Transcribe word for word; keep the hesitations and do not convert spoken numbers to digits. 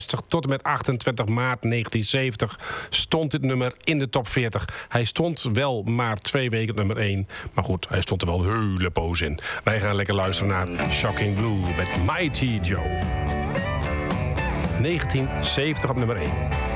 tot en met achtentwintig maart negentien zeventig stond dit nummer in de top veertig. Hij stond wel maar twee weken op nummer één. Maar goed, hij stond er wel een hele poos in. Wij gaan lekker luisteren naar Shocking Blue met Mighty Joe. negentien zeventig op nummer één.